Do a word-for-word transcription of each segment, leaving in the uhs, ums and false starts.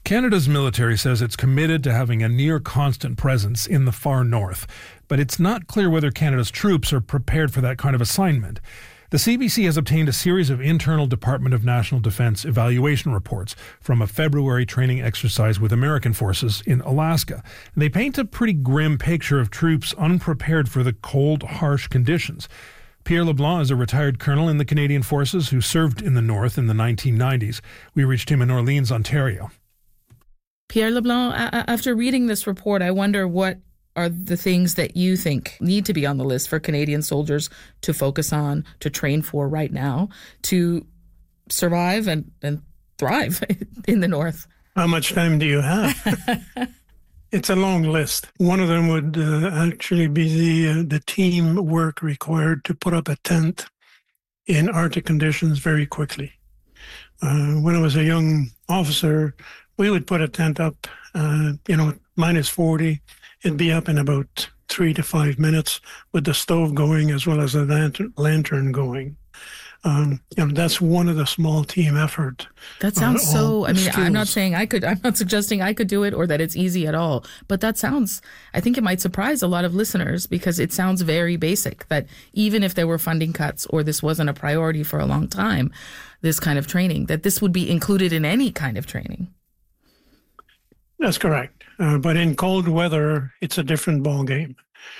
Canada's military says it's committed to having a near constant presence in the far north, but it's not clear whether Canada's troops are prepared for that kind of assignment. The C B C has obtained a series of internal Department of National Defense evaluation reports from a February training exercise with American forces in Alaska. And they paint a pretty grim picture of troops unprepared for the cold, harsh conditions. Pierre LeBlanc is a retired colonel in the Canadian Forces who served in the North in the nineteen nineties. We reached him in Orleans, Ontario. Pierre LeBlanc, after reading this report, I wonder what are the things that you think need to be on the list for Canadian soldiers to focus on, to train for right now, to survive and, and thrive in the North? How much time do you have? It's a long list. One of them would uh, actually be the uh, the team work required to put up a tent in Arctic conditions very quickly. Uh, when I was a young officer, we would put a tent up, uh, you know, minus forty. It'd be up in about three to five minutes with the stove going as well as the lantern, lantern going. Um, you know, that's one of the small team effort. That sounds uh, so, I mean, skills. I'm not saying I could, I'm not suggesting I could do it or that it's easy at all, but that sounds, I think it might surprise a lot of listeners because it sounds very basic that even if there were funding cuts or this wasn't a priority for a long time, this kind of training, that this would be included in any kind of training. That's correct. Uh, but in cold weather, it's a different ballgame.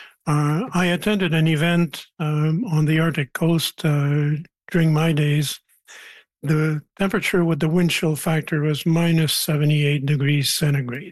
Uh, I attended an event um, on the Arctic coast uh, during my days. The temperature with the wind chill factor was minus seventy-eight degrees centigrade.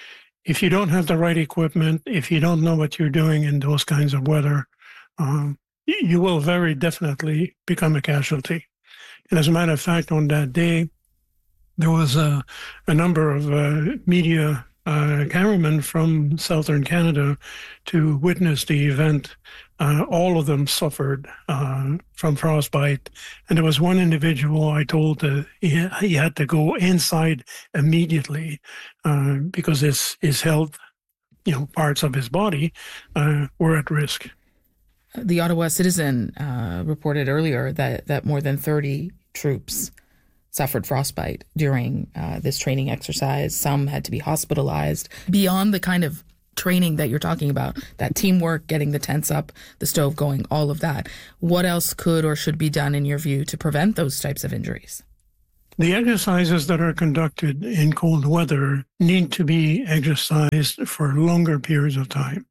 If you don't have the right equipment, if you don't know what you're doing in those kinds of weather, um, you will very definitely become a casualty. And as a matter of fact, on that day, there was a, a number of uh, media uh, cameramen from southern Canada to witness the event. Uh, all of them suffered uh, from frostbite. And there was one individual I told that he, he had to go inside immediately uh, because his, his health, you know, parts of his body uh, were at risk. The Ottawa Citizen uh, reported earlier that, that more than thirty troops suffered frostbite during uh, this training exercise. Some had to be hospitalized. Beyond the kind of training that you're talking about, that teamwork, getting the tents up, the stove going, all of that, what else could or should be done in your view to prevent those types of injuries? The exercises that are conducted in cold weather need to be exercised for longer periods of time.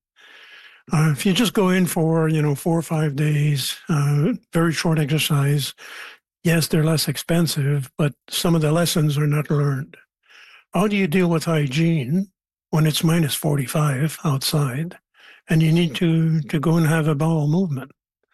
Uh, if you just go in for, you know, four or five days, uh, very short exercise, yes, they're less expensive, but some of the lessons are not learned. How do you deal with hygiene when it's minus forty-five outside and you need to, to go and have a bowel movement?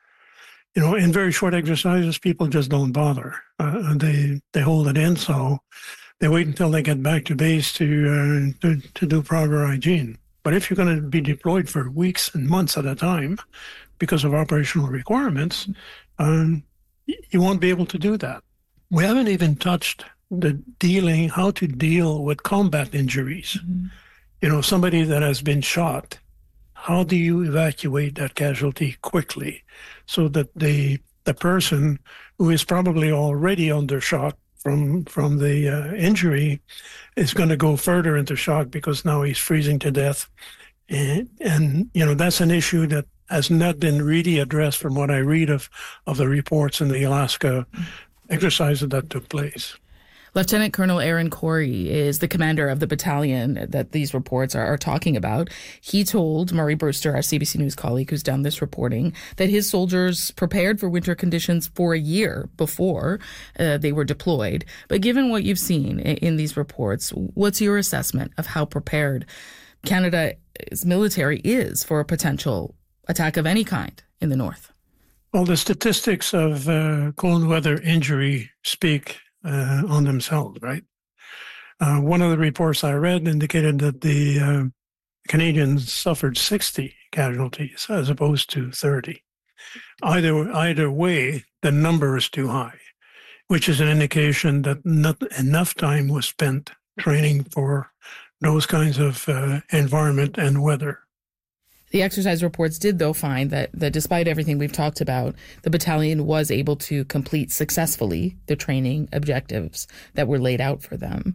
You know, in very short exercises, people just don't bother. Uh, they they hold it in, so they wait until they get back to base to, uh, to, to do proper hygiene. But if you're going to be deployed for weeks and months at a time because of operational requirements, um, you won't be able to do that. We haven't even touched the dealing, how to deal with combat injuries. Mm-hmm. You know, somebody that has been shot, how do you evacuate that casualty quickly so that the the person who is probably already under shock from, from the uh, injury is going to go further into shock because now he's freezing to death. And, and, you know, that's an issue that has not been really addressed from what I read of, of the reports in the Alaska exercises that took place. Lieutenant Colonel Aaron Corey is the commander of the battalion that these reports are, are talking about. He told Murray Brewster, our C B C News colleague who's done this reporting, that his soldiers prepared for winter conditions for a year before uh, they were deployed. But given what you've seen in, in these reports, what's your assessment of how prepared Canada's military is for a potential attack of any kind in the north? Well, the statistics of uh, cold weather injury speak uh, on themselves, right? Uh, one of the reports I read indicated that the uh, Canadians suffered sixty casualties as opposed to thirty. Either, either way, the number is too high, which is an indication that not enough time was spent training for those kinds of uh, environment and weather. The exercise reports did, though, find that, that despite everything we've talked about, the battalion was able to complete successfully the training objectives that were laid out for them.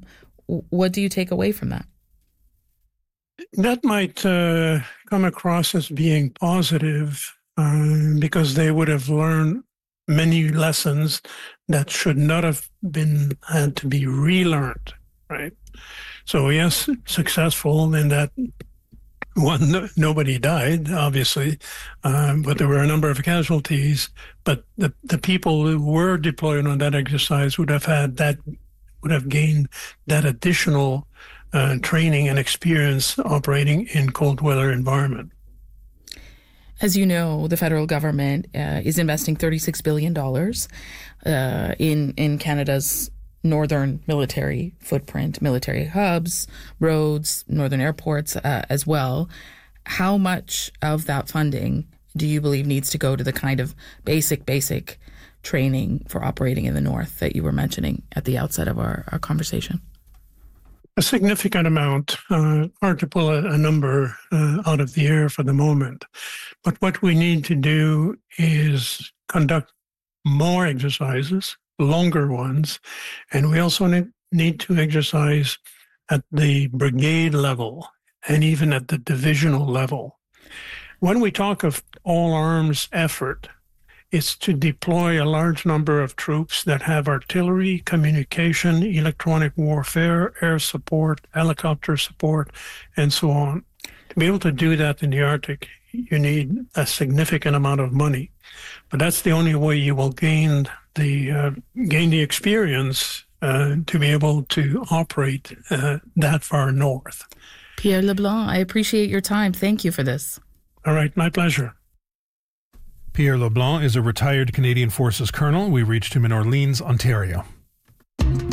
What do you take away from that? That might uh, come across as being positive uh, because they would have learned many lessons that should not have been had to be relearned, right? So yes, successful in that one, no, nobody died, obviously, um, but there were a number of casualties. But the the people who were deployed on that exercise would have had that, would have gained that additional uh, training and experience operating in cold weather environment. As you know, the federal government uh, is investing thirty-six billion dollars uh, in, in Canada's northern military footprint, military hubs, roads, northern airports uh, as well. How much of that funding do you believe needs to go to the kind of basic, basic training for operating in the north that you were mentioning at the outset of our, our conversation? A significant amount. Uh, hard to pull a, a number uh, out of the air for the moment. But what we need to do is conduct more exercises, longer ones, and we also need, need to exercise at the brigade level and even at the divisional level. When we talk of all arms effort, it's to deploy a large number of troops that have artillery, communication, electronic warfare, air support, helicopter support, and so on. To be able to do that in the Arctic, you need a significant amount of money. But that's the only way you will gain the uh, gain the experience uh, to be able to operate uh, that far north. Pierre LeBlanc, I appreciate your time. Thank you for this. All right, my pleasure. Pierre LeBlanc is a retired Canadian Forces colonel. We reached him in Orleans, Ontario.